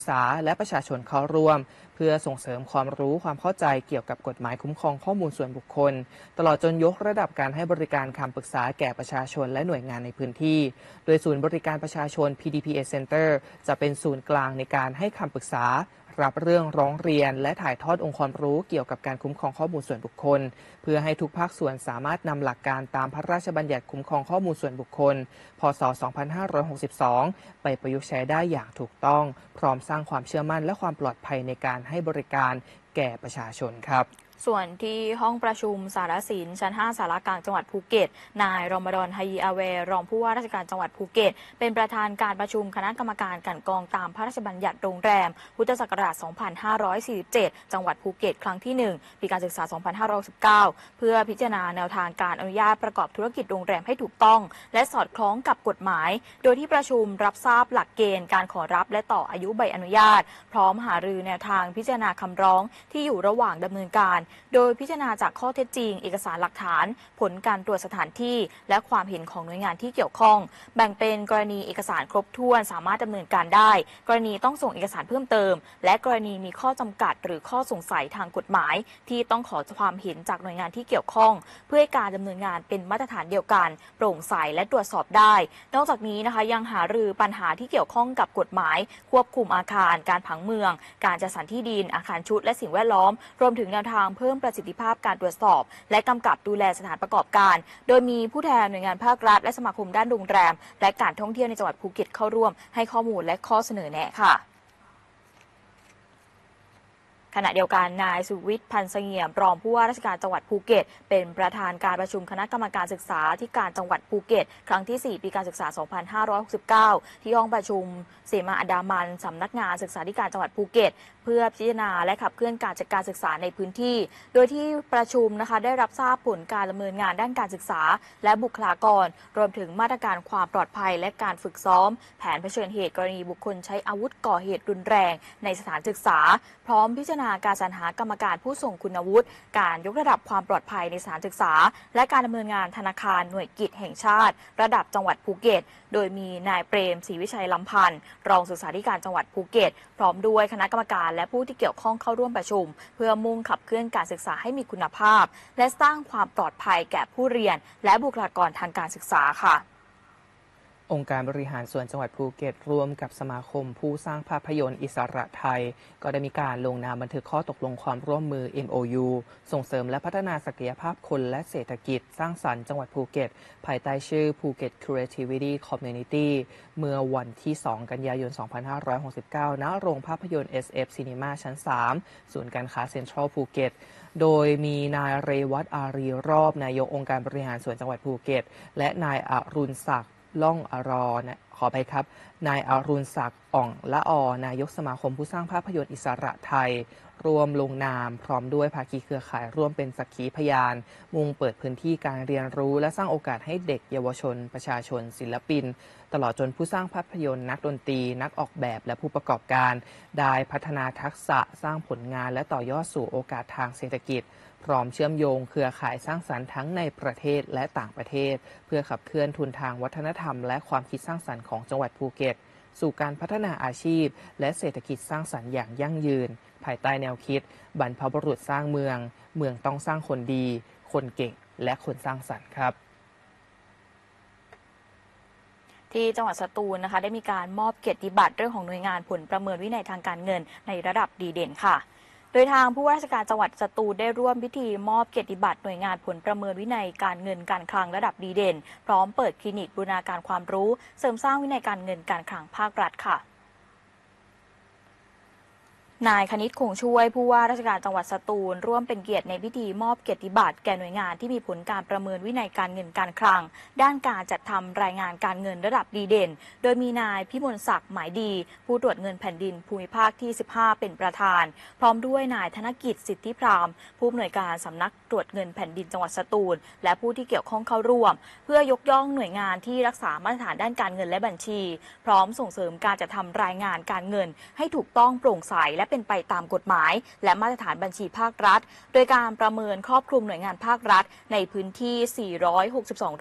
ศึกษาและประชาชนเข้าร่วมเพื่อส่งเสริมความรู้ความเข้าใจเกี่ยวกับกฎหมายคุ้มครองข้อมูลส่วนบุคคลตลอดจนยกระดับการให้บริการคำปรึกษาแก่ประชาชนและหน่วยงานในพื้นที่โดยศูนย์บริการประชาชน PDPA Center จะเป็นศูนย์กลางในการให้คำปรึกษารับเรื่องร้องเรียนและถ่ายทอดองค์ความรู้เกี่ยวกับการคุ้มครองข้อมูลส่วนบุคคลเพื่อให้ทุกภาคส่วนสามารถนำหลักการตามพระราชบัญญัติคุ้มครองข้อมูลส่วนบุคคลพ.ศ. 2562ไปประยุกต์ใช้ได้อย่างถูกต้องพร้อมสร้างความเชื่อมั่นและความปลอดภัยในการให้บริการแก่ประชาชนครับส่วนที่ห้องประชุมสารสินชั้น 5 สารกลางจังหวัดภูเก็ตนายรอมฎอน ฮายีอาเวรองผู้ว่าราชการจังหวัดภูเก็ตเป็นประธานการประชุมคณะกรรมการกลั่นกรองตามพระราชบัญญัติโรงแรมพุทธศักราช 2547 จังหวัดภูเก็ตครั้งที่ 1 ปีการศึกษา 2519 เพื่อพิจารณาแนวทางการอนุญาตประกอบธุรกิจโรงแรมให้ถูกต้องและสอดคล้องกับกฎหมายโดยที่ประชุมรับทราบหลักเกณฑ์การขอรับและต่ออายุใบอนุญาตพร้อมหารือแนวทางพิจารณาคำร้องที่อยู่ระหว่างดำเนินการโดยพิจารณาจากข้อเท็จจริงเอกสารหลักฐานผลการตรวจสถานที่และความเห็นของหน่วยงานที่เกี่ยวข้องแบ่งเป็นกรณีเอกสารครบถ้วนสามารถดำเนินการได้กรณีต้องส่งเอกสารเพิ่มเติมและกรณีมีข้อจำกัดหรือข้อสงสัยทางกฎหมายที่ต้องขอความเห็นจากหน่วยงานที่เกี่ยวข้องเพื่อให้การดำเนินงานเป็นมาตรฐานเดียวกันโปร่งใสและตรวจสอบได้นอกจากนี้นะคะยังหารือปัญหาที่เกี่ยวข้องกับกฎหมายควบคุมอาคารการผังเมืองการจัดสรรที่ดินอาคารชุดและสิ่งแวดล้อมรวมถึงแนวทางเพิ่มประสิทธิภาพการตรวจสอบและกำกับดูแลสถานประกอบการโดยมีผู้แทนหน่วยงานภาครัฐและสมาคมด้านโรงแรมและการท่องเที่ยวในจังหวัดภูเก็ตเข้าร่วมให้ข้อมูลและข้อเสนอแนะค่ะขณะเดียวกันนายสุวิทย์ พันธ์เสงี่ยมรองผู้ว่าราชการจังหวัดภูเก็ตเป็นประธานการประชุมคณะกรรมการศึกษาธิการจังหวัดภูเก็ตครั้งที่ 4 ปีการศึกษา 2569 ที่ห้องประชุมเสมาอันดามันสำนักงานศึกษาธิการจังหวัดภูเก็ตเพื่อพิจารณาและขับเคลื่อนการจัดการศึกษาในพื้นที่โดยที่ประชุมนะคะได้รับทราบผลการดำเนินงานด้านการศึกษาและบุคลากรรวมถึงมาตรการความปลอดภัยและการฝึกซ้อมแผนเผชิญเหตุกรณีบุคคลใช้อาวุธก่อเหตุรุนแรงในสถานศึกษาพร้อมพิจารณาการสรรหากรรมการผู้ทรงคุณวุฒิการยกระดับความปลอดภัยในสถานศึกษาและการดำเนินงานธนาคารหน่วยกิจแห่งชาติระดับจังหวัดภูเก็ตโดยมีนายเปรมศรีวิชัยลำพันธ์รองศึกษาธิการจังหวัดภูเก็ตพร้อมด้วยคณะกรรมการและผู้ที่เกี่ยวข้องเข้าร่วมประชุมเพื่อมุ่งขับเคลื่อนการศึกษาให้มีคุณภาพและสร้างความปลอดภัยแก่ผู้เรียนและบุคลากรทางการศึกษาค่ะองค์การบริหารส่วนจังหวัดภูเก็ตร่วมกับสมาคมผู้สร้างภาพยนตร์อิสระไทยก็ได้มีการลงนามบันทึกข้อตกลงความร่วมมือ MOU ส่งเสริมและพัฒนาศักยภาพคนและเศรษฐกิจสร้างสรรค์จังหวัดภูเก็ตภายใต้ชื่อ Phuket Creativity Community เมื่อวันที่ 2 กันยายน 2569 ณ โรงภาพยนตร์ SF Cinema ชั้น 3 ศูนย์การค้าเซ็นทรัลภูเก็ตโดยมีนายเรวัตอารีรอบนายกองค์การบริหารส่วนจังหวัดภูเก็ตและนายอรุณศักดิ์ล่องอรอขอไปครับนายอรุณศักดิ์อ่องละออนายกสมาคมผู้สร้างภาพยนตร์อิสระไทยรวมลงนามพร้อมด้วยภาคีเครือข่ายร่วมเป็นสักขีพยานมุ่งเปิดพื้นที่การเรียนรู้และสร้างโอกาสให้เด็กเยาวชนประชาชนศิลปินตลอดจนผู้สร้างภาพยนตร์นักดนตรีนักออกแบบและผู้ประกอบการได้พัฒนาทักษะสร้างผลงานและต่อยอดสู่โอกาสทางเศรษฐกิจพร้อมเชื่อมโยงเครือข่ายสร้างสรรค์ทั้งในประเทศและต่างประเทศเพื่อขับเคลื่อนทุนทางวัฒนธรรมและความคิดสร้างสรรค์ของจังหวัดภูเก็ตสู่การพัฒนาอาชีพและเศรษฐกิจสร้างสรรค์อย่างยั่งยืนภายใต้แนวคิดบรรพบุรุษสร้างเมืองเมืองต้องสร้างคนดีคนเก่งและคนสร้างสรรค์ครับที่จังหวัดสตูลนะคะได้มีการมอบเกียรติบัตรเรื่องของหน่วยงานผลประเมินวินัยทางการเงินในระดับดีเด่นค่ะโดยทางผู้ว่าราชการจังหวัดสตูลได้ร่วมพิธีมอบเกียรติบัตรหน่วยงานผลประเมินวินัยการเงินการคลังระดับดีเด่นพร้อมเปิดคลินิกบูรณาการความรู้เสริมสร้างวินัยการเงินการคลังภาครัฐค่ะนายคณิตคงช่วยผู้ว่าราชการจังหวัดสตูลร่วมเป็นเกียรติในพิธีมอบเกียรติบัตรแก่หน่วยงานที่มีผลการประเมินวินัยการเงินการคลังด้านการจัดทำรายงานการเงินระดับดีเด่นโดยมีนายพิมลศักดิ์หมายดีผู้ตรวจเงินแผ่นดินภูมิภาคที่ 15 เป็นประธานพร้อมด้วยนายธนกิจสิทธิพรามผู้อำนวยการสำนักตรวจเงินแผ่นดินจังหวัดสตูลและผู้ที่เกี่ยวข้องเข้าร่วมเพื่อยกย่องหน่วยงานที่รักษามาตรฐานด้านการเงินและบัญชีพร้อมส่งเสริมการจัดทำรายงานการเงินให้ถูกต้องโปร่งใสและเป็นไปตามกฎหมาย หมายและมาตรฐานบัญชีภาครัฐโดยการประเมินครอบคลุมหน่วยงานภาครัฐในพื้นที่ 462